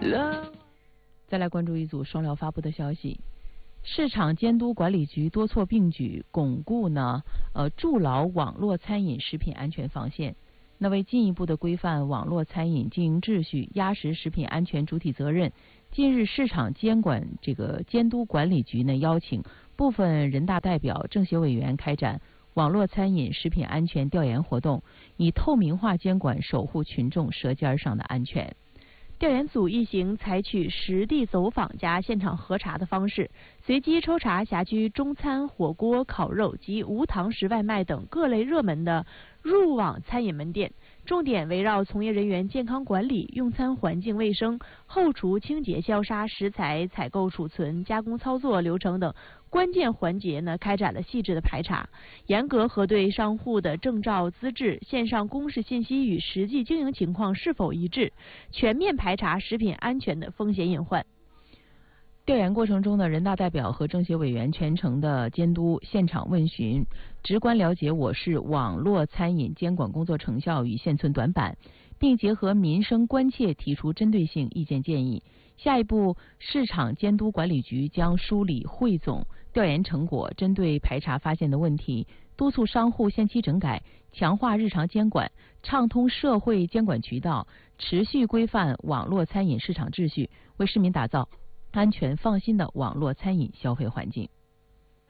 再来关注一组双料发布的消息。市场监督管理局多措并举，巩固筑牢网络餐饮食品安全防线。那为进一步的规范网络餐饮经营秩序，压实食品安全主体责任，近日市场监督管理局邀请部分人大代表、政协委员开展网络餐饮食品安全调研活动，以透明化监管守护群众舌尖上的安全。 调研组一行采取实地走访加现场核查的方式，随机抽查辖区中餐、火锅、烤肉及无堂食外卖等各类热门的入网餐饮门店，重点围绕从业人员健康管理、用餐环境卫生、后厨清洁消杀、食材采购储存、加工操作流程等关键环节开展了细致的排查，严格核对商户的证照资质、线上公示信息与实际经营情况是否一致，全面排查食品安全的风险隐患。 调研过程中人大代表和政协委员全程的监督、现场问询，直观了解我市网络餐饮监管工作成效与现存短板，并结合民生关切提出针对性意见建议。下一步，市场监督管理局将梳理汇总调研成果，针对排查发现的问题，督促商户限期整改，强化日常监管，畅通社会监管渠道，持续规范网络餐饮市场秩序，为市民打造安全放心的网络餐饮消费环境。